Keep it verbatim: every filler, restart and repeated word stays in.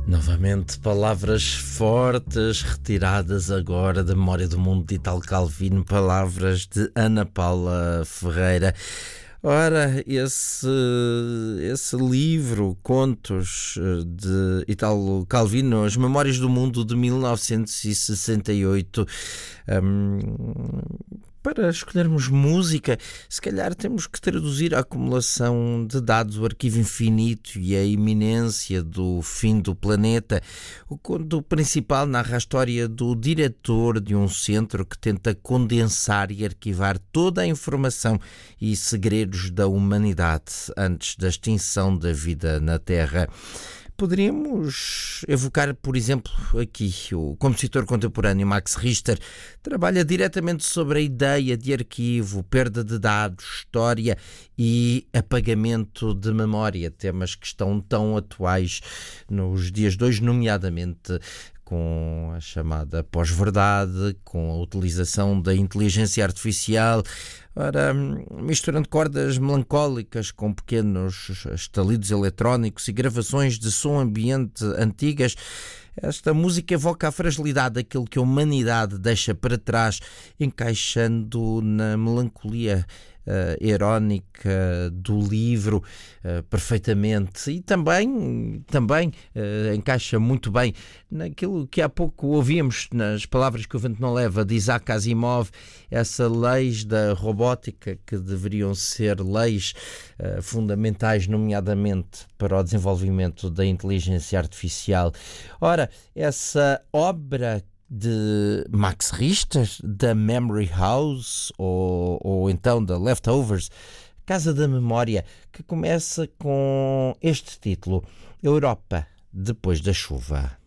Novamente, palavras fortes retiradas agora da memória do mundo de Italo Calvino, palavras de Ana Paula Ferreira. Ora, esse, esse livro, Contos de Italo Calvino, As Memórias do Mundo de mil novecentos e sessenta e oito, hum, para escolhermos música, se calhar temos que traduzir a acumulação de dados, o arquivo infinito e a iminência do fim do planeta. O conto principal narra a história do diretor de um centro que tenta condensar e arquivar toda a informação e segredos da humanidade antes da extinção da vida na Terra. Poderíamos evocar, por exemplo, aqui o compositor contemporâneo Max Richter trabalha diretamente sobre a ideia de arquivo, perda de dados, história e apagamento de memória, temas que estão tão atuais nos dias de hoje, nomeadamente com a chamada pós-verdade, com a utilização da inteligência artificial. Ora, misturando cordas melancólicas com pequenos estalidos eletrónicos e gravações de som ambiente antigas, esta música evoca a fragilidade daquilo que a humanidade deixa para trás, encaixando na melancolia Uh, irónica do livro uh, perfeitamente, e também, também uh, encaixa muito bem naquilo que há pouco ouvíamos nas palavras que o vento não leva de Isaac Asimov, essas leis da robótica que deveriam ser leis uh, fundamentais, nomeadamente para o desenvolvimento da inteligência artificial. Ora, essa obra de Max Richter, da Memory House, ou, ou então da Leftovers, Casa da Memória, que começa com este título: Europa depois da chuva.